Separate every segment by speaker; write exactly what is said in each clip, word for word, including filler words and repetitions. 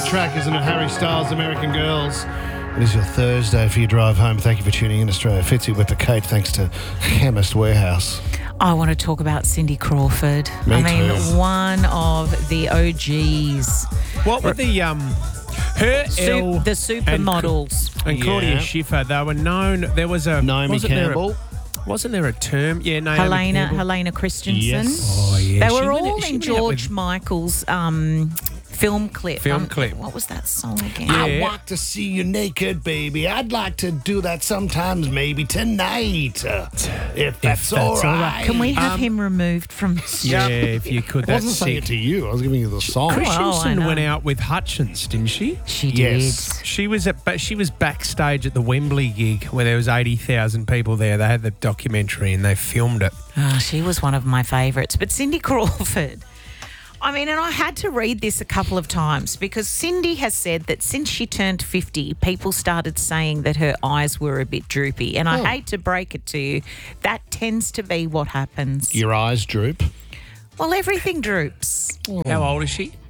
Speaker 1: track, isn't it? Harry Styles, American Girls. It is your Thursday for your drive home. Thank you for tuning in, Australia. Fitzy Whipper Kate, thanks to Chemist Warehouse.
Speaker 2: I want to talk about Cindy Crawford.
Speaker 1: Me
Speaker 2: I mean,
Speaker 1: too.
Speaker 2: one of the O Gs.
Speaker 3: What were the um, her
Speaker 2: Sup-
Speaker 3: Elle
Speaker 2: the supermodels.
Speaker 3: and, and Claudia
Speaker 1: Yeah.
Speaker 3: Schiffer? They were known. There was a
Speaker 1: Naomi
Speaker 3: wasn't there a-
Speaker 1: Campbell.
Speaker 3: wasn't there a term? Yeah, Naomi
Speaker 2: Helena,
Speaker 3: Campbell.
Speaker 2: Helena Christensen.
Speaker 1: Yes.
Speaker 3: Oh yeah,
Speaker 2: They
Speaker 3: She
Speaker 2: were
Speaker 3: went-
Speaker 2: all
Speaker 3: she
Speaker 2: in
Speaker 3: went out
Speaker 2: George
Speaker 3: with-
Speaker 2: Michael's um, film clip.
Speaker 3: Film
Speaker 2: Um,
Speaker 3: clip.
Speaker 2: What was that song again?
Speaker 3: Yeah.
Speaker 1: I'd like to see you naked, baby. I'd like to do that sometimes, maybe tonight. uh, If that's,
Speaker 3: that's
Speaker 1: all
Speaker 3: all
Speaker 1: right.
Speaker 3: right.
Speaker 2: Can we have
Speaker 3: Um,
Speaker 2: him removed from...
Speaker 3: Yeah, if you could.
Speaker 1: I wasn't
Speaker 3: That's
Speaker 1: saying
Speaker 3: sick.
Speaker 1: it to you. I was giving you the song.
Speaker 2: Oh, I
Speaker 3: Christensen
Speaker 2: know.
Speaker 3: went out with Hutchins, didn't she?
Speaker 2: She
Speaker 1: Yes.
Speaker 2: did.
Speaker 3: She was at, but she was backstage at the Wembley gig where there was eighty thousand people there. They had the documentary and they filmed it.
Speaker 2: Oh, she was one of my favourites. But Cindy Crawford, I mean, and I had to read this a couple of times because Cindy has said that since she turned fifty, people started saying that her eyes were a bit droopy. And I
Speaker 1: Oh.
Speaker 2: hate to break it to you, that tends to be what happens.
Speaker 1: Your eyes droop.
Speaker 2: Well, everything droops.
Speaker 3: How old is she?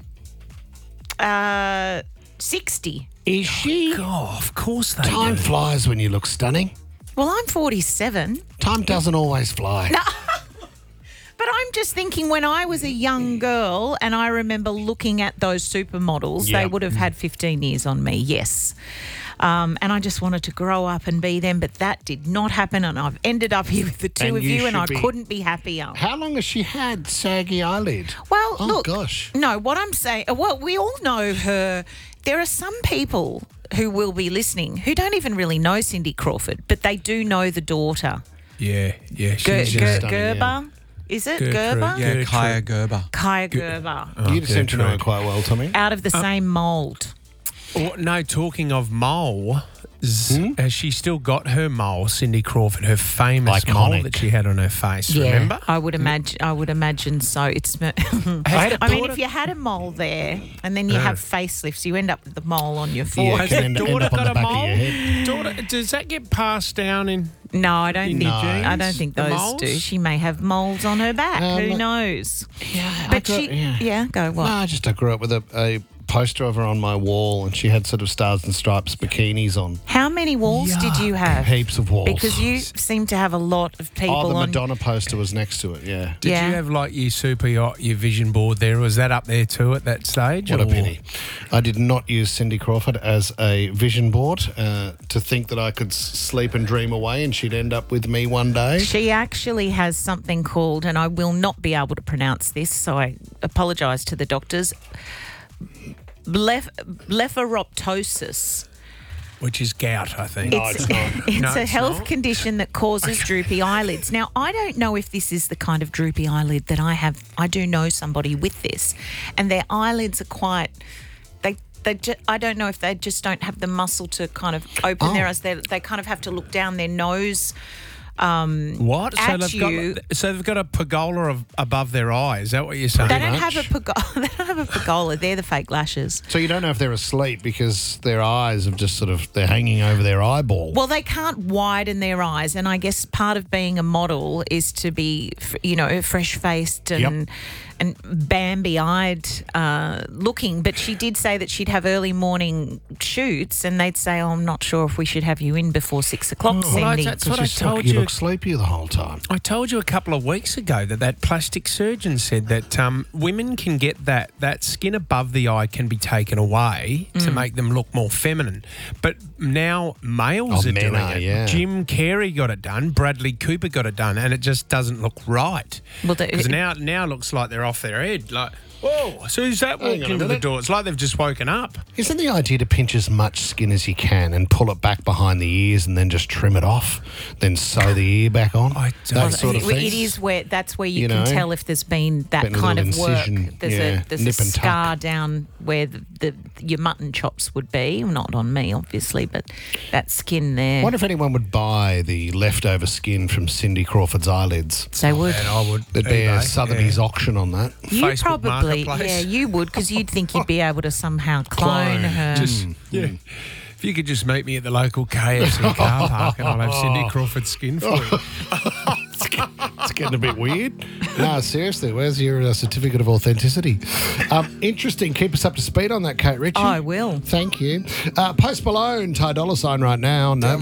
Speaker 2: Uh, sixty.
Speaker 1: Is she?
Speaker 3: Oh, of course they
Speaker 1: Time
Speaker 3: do.
Speaker 1: flies when you look stunning.
Speaker 2: Well, I'm forty-seven.
Speaker 1: Time doesn't always fly.
Speaker 2: But I'm just thinking when I was a young girl and I remember looking at those supermodels, they
Speaker 1: Yep.
Speaker 2: would have had fifteen years on me, yes. Um, and I just wanted to grow up and be them, but that did not happen. And I've ended up here with the two
Speaker 1: And
Speaker 2: of
Speaker 1: you
Speaker 2: you, and I
Speaker 1: should be-
Speaker 2: couldn't be happier.
Speaker 1: How long has she had saggy eyelid?
Speaker 2: Well,
Speaker 1: Oh,
Speaker 2: look,
Speaker 1: gosh.
Speaker 2: no, what I'm saying, well, we all know her. There are some people who will be listening who don't even really know Cindy Crawford, but they do know the daughter.
Speaker 3: Yeah, yeah. She's
Speaker 2: Ger-
Speaker 3: just
Speaker 2: Ger-
Speaker 1: stunning,
Speaker 2: Gerber, is it?
Speaker 3: Gertrude,
Speaker 2: Gerber?
Speaker 3: yeah.
Speaker 4: Yeah, Kaya Gerber.
Speaker 2: Kaya Gerber.
Speaker 1: you seem to know her
Speaker 3: Gertrude.
Speaker 1: quite well, Tommy.
Speaker 2: Out of the same mould.
Speaker 3: Oh, no, talking of moles,
Speaker 1: Hmm?
Speaker 3: has she still got her mole, Cindy Crawford, her famous mole
Speaker 1: Iconic.
Speaker 3: that she had on her face? Remember?
Speaker 2: I would imagine. I would imagine so. It's. I
Speaker 3: had a
Speaker 2: mean,
Speaker 3: daughter-
Speaker 2: if you had a mole there, and then you have facelifts, you end up with the mole on your
Speaker 1: Yeah,
Speaker 2: forehead.
Speaker 1: it can end, end up on the back of your head.
Speaker 3: Daughter, does that get passed down in?
Speaker 2: No, I don't
Speaker 3: In
Speaker 2: think.
Speaker 3: the
Speaker 2: I don't
Speaker 3: genes?
Speaker 2: think
Speaker 3: The
Speaker 2: those
Speaker 3: moles?
Speaker 2: do. She may have moles on her back.
Speaker 1: Um,
Speaker 2: Who knows?
Speaker 1: Yeah, I
Speaker 2: But
Speaker 1: grew-
Speaker 2: she.
Speaker 1: yeah.
Speaker 2: Yeah. Go what?
Speaker 1: No, I just I grew up with a, a poster of her on my wall, and she had sort of stars and stripes bikinis on.
Speaker 2: How many walls did you have?
Speaker 1: Heaps of walls.
Speaker 2: Because you seem to have a lot of people
Speaker 1: Oh, the
Speaker 2: on.
Speaker 1: Madonna poster was next to it, yeah.
Speaker 3: Did
Speaker 2: Yeah.
Speaker 3: you have like your super yacht, your vision board there? Was that up there too at that stage?
Speaker 1: What a
Speaker 3: or-
Speaker 1: pity. I did not use Cindy Crawford as a vision board uh, to think that I could s- sleep and dream away and she'd end up with me one day.
Speaker 2: She actually has something called, and I will not be able to pronounce this, so I apologise to the doctors. Blef- blepharoptosis.
Speaker 3: Which is gout, I think.
Speaker 1: No, it's not.
Speaker 2: It's
Speaker 3: No,
Speaker 2: a
Speaker 3: it's
Speaker 2: health
Speaker 3: not.
Speaker 2: condition that causes droopy eyelids. Now, I don't know if this is the kind of droopy eyelid that I have. I do know somebody with this, and their eyelids are quite. They, they. Ju- I don't know if they just don't have the muscle to kind of open
Speaker 1: Oh.
Speaker 2: their eyes. They, they kind of have to look down their nose. Um,
Speaker 3: What? So
Speaker 2: At
Speaker 3: they've
Speaker 2: you.
Speaker 3: got so they've got a pergola of, above their eye. Is that what you're saying?
Speaker 2: they don't
Speaker 1: much.
Speaker 2: have a pergola. They don't have a pergola. They're the fake lashes.
Speaker 1: So you don't know if they're asleep because their eyes have just sort of, they're hanging over their eyeball.
Speaker 2: Well, they can't widen their eyes, and I guess part of being a model is to be, f- you know, fresh-faced and
Speaker 1: Yep.
Speaker 2: and Bambi-eyed uh, looking. But she did say that she'd have early morning shoots, and they'd say, "Oh, I'm not sure if we should have you in before six o'clock,
Speaker 3: Well, I-
Speaker 2: Cindy."
Speaker 3: that's
Speaker 1: Because
Speaker 3: what I
Speaker 1: you suck-
Speaker 3: told
Speaker 1: you
Speaker 3: you.
Speaker 1: look sleepy the whole time.
Speaker 3: I told you a couple of weeks ago that that plastic surgeon said that um, women can get that, that skin above the eye can be taken away
Speaker 2: Mm.
Speaker 3: to make them look more feminine. But now males
Speaker 1: Oh,
Speaker 3: are
Speaker 1: men
Speaker 3: doing
Speaker 1: are,
Speaker 3: it.
Speaker 1: yeah.
Speaker 3: Jim Carrey got it done. Bradley Cooper got it done, and it just doesn't look right.
Speaker 2: Well, the-
Speaker 3: Because now now it looks like they're off their head. Like, whoa, so who's that
Speaker 1: Hang
Speaker 3: walked
Speaker 1: on a
Speaker 3: into the
Speaker 1: minute.
Speaker 3: door? It's like they've just woken up.
Speaker 1: Isn't the idea to pinch as much skin as you can and pull it back behind the ears and then just trim it off, then sew the ear back on?
Speaker 3: I
Speaker 1: that
Speaker 3: don't-
Speaker 1: sort of
Speaker 2: It-
Speaker 1: thing.
Speaker 2: it is where that's where you,
Speaker 1: You
Speaker 2: can
Speaker 1: know,
Speaker 2: tell if there's been that
Speaker 1: been a
Speaker 2: kind of
Speaker 1: little
Speaker 2: work.
Speaker 1: incision,
Speaker 2: There's
Speaker 1: yeah,
Speaker 2: a there's a
Speaker 1: nip and tuck.
Speaker 2: scar down where the, the your mutton chops would be. Not on me, obviously, but that skin there.
Speaker 1: I wonder if anyone would buy the leftover skin from Cindy Crawford's eyelids.
Speaker 2: they would.
Speaker 3: And I would.
Speaker 1: There'd be a
Speaker 3: eBay,
Speaker 1: Sotheby's
Speaker 3: yeah.
Speaker 1: auction on that.
Speaker 2: You
Speaker 3: Facebook
Speaker 2: probably,
Speaker 3: Marketplace.
Speaker 2: yeah, you would, because you'd think you'd be able to somehow clone,
Speaker 1: Clone,
Speaker 2: her.
Speaker 3: Just yeah. If you could just meet me at the local K F C car park and I'll have Cindy Crawford's skin for you.
Speaker 1: It's getting a bit weird. No, seriously, where's your uh, certificate of authenticity? Um, interesting. Keep us up to speed on that, Kate Ritchie.
Speaker 2: I will.
Speaker 1: Thank you. Uh, Post Malone, Ty Dolla Sign right now. No